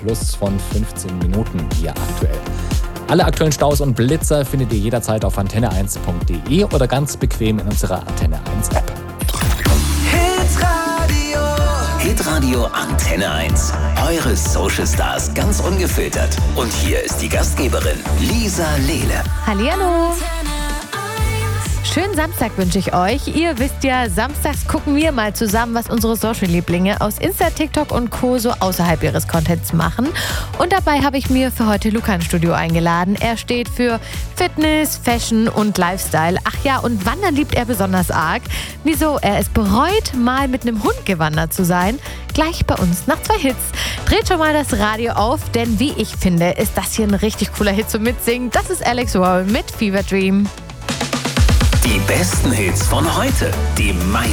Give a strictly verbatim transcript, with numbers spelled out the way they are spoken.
Plus von fünfzehn Minuten hier aktuell. Alle aktuellen Staus und Blitzer findet ihr jederzeit auf antenne eins punkt de oder ganz bequem in unserer Antenne eins App. Hitradio Hitradio Antenne eins. Eure Social Stars ganz ungefiltert. Und hier ist die Gastgeberin Lisa Lele. Hallihallo. Schönen Samstag wünsche ich euch. Ihr wisst ja, samstags gucken wir mal zusammen, was unsere Social-Lieblinge aus Insta, TikTok und Co. so außerhalb ihres Contents machen. Und dabei habe ich mir für heute Luca ins Studio eingeladen. Er steht für Fitness, Fashion und Lifestyle. Ach ja, und Wandern liebt er besonders arg. Wieso? Er es bereut, mal mit einem Hund gewandert zu sein. Gleich bei uns nach zwei Hits. Dreht schon mal das Radio auf, denn wie ich finde, ist das hier ein richtig cooler Hit zum Mitsingen. Das ist Alex Roll mit Fever Dream. Die besten Hits von heute, die meisten